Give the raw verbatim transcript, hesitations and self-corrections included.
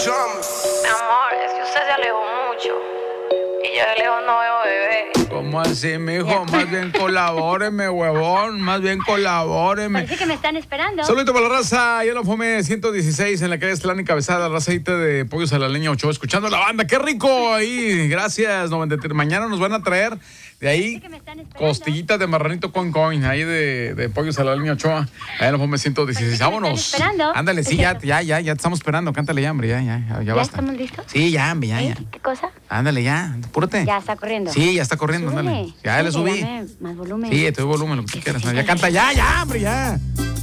Mi amor, es que usted se alejó mucho. Y yo de lejos no veo bebé. ¿Cómo así, mijo? Más bien colabóreme, huevón. Más bien colabóreme. Parece que me están esperando. Saludito para la raza. Ya lo fome ciento dieciséis en la calle Estlán y Cabezada. Racita de Pollos a la Leña ocho. Escuchando la banda. ¡Qué rico! Ahí, gracias. noventa y tres. Mañana nos van a traer de ahí costillitas de marranito con coin. Ahí de, de Pollos a la Leña ocho. Ahí en la fome ciento dieciséis. Vámonos. Ándale, sí, ya, ya, ya, ya te estamos esperando. Cántale ya, hombre. Ya, ya, ya, ya basta. ¿Ya estamos listos? Sí, ya, hombre, ya, ¿Eh? ya. ¿Qué cosa? Ándale, ya, apúrate. Ya está corriendo. Sí, ya está corriendo, Súbele, ándale. Ya le súbele, subí. dame más volumen. Sí, te doy volumen, lo que tú quieras. Ya canta, ya, ya, hombre, ya.